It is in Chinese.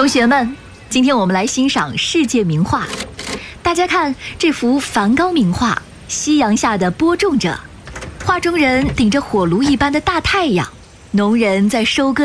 同学们，今天我们来欣赏世界名画。大家看这幅梵高名画《夕阳下的播种者》，画中人顶着火炉一般的大太阳，农人在收割